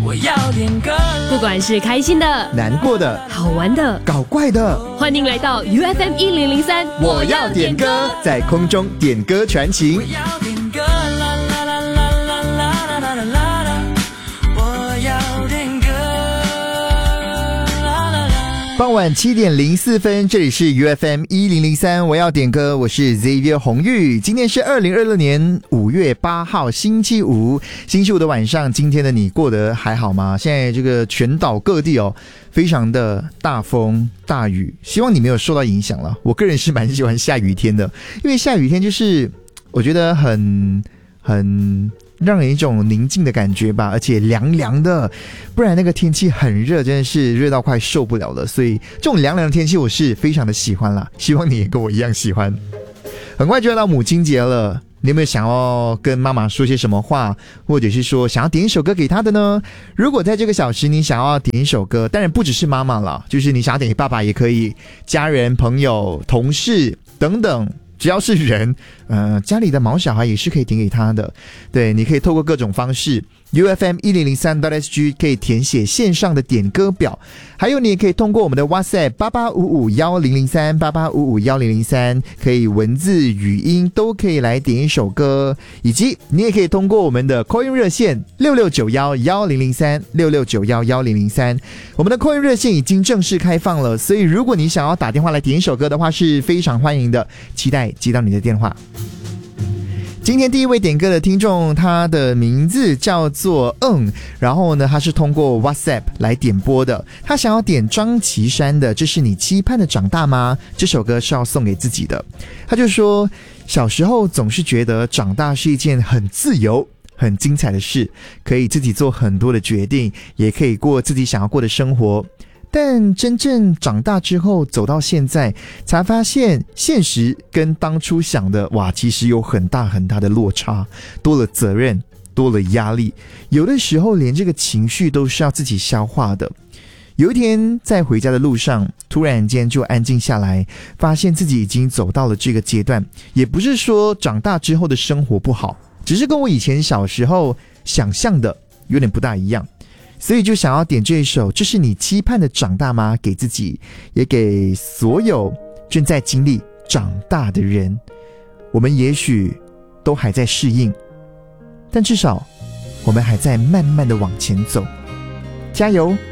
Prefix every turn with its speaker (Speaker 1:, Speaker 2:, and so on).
Speaker 1: 我要点歌，
Speaker 2: 不管是开心的、
Speaker 3: 难过的、
Speaker 2: 好玩的、
Speaker 3: 搞怪的，
Speaker 2: 欢迎来到 UFM 1003，
Speaker 3: 我要点歌，在空中点歌传情。
Speaker 1: 我要点歌，啦啦啦啦啦啦啦啦啦啦，我要点歌，啦啦啦。
Speaker 3: 傍晚7点04分，这里是 UFM 1003，我要点歌，我是 Xavier 洪玉。今天是2026年5月8号星期五，星期五的晚上，今天的你过得还好吗？现在这个全岛各地非常的大风大雨，希望你没有受到影响了。我个人是蛮喜欢下雨天的，因为下雨天就是我觉得很让人一种宁静的感觉吧，而且凉凉的，不然那个天气很热，真的是热到快受不了了。所以这种凉凉的天气我是非常的喜欢啦，希望你也跟我一样喜欢。很快就要到母亲节了，你有没有想要跟妈妈说些什么话，或者是说想要点一首歌给她的呢？如果在这个小时你想要点一首歌，当然不只是妈妈啦，就是你想要点给爸爸也可以，家人、朋友、同事等等，只要是人，家里的毛小孩也是可以点给他的。对，你可以透过各种方式 UFM1003.SG 可以填写线上的点歌表，还有你也可以通过我们的 WhatsApp 88551003 88551003，可以文字、语音都可以来点一首歌，以及你也可以通过我们的 call in 热线66911003 66911003，我们的 call in 热线已经正式开放了，所以如果你想要打电话来点一首歌的话，是非常欢迎的，期待接到你的电话。今天第一位点歌的听众，他的名字叫做然后呢，他是通过 WhatsApp 来点播的，他想要点张岐山的《这是你期盼的长大吗》，这首歌是要送给自己的。他就说，小时候总是觉得长大是一件很自由很精彩的事，可以自己做很多的决定，也可以过自己想要过的生活，但真正长大之后走到现在，才发现现实跟当初想的其实有很大很大的落差，多了责任，多了压力，有的时候连这个情绪都是要自己消化的。有一天在回家的路上，突然间就安静下来，发现自己已经走到了这个阶段，也不是说长大之后的生活不好，只是跟我以前小时候想象的有点不大一样，所以就想要点这一首《这是你期盼的长大吗》给自己，也给所有正在经历长大的人。我们也许都还在适应，但至少我们还在慢慢的往前走，加油！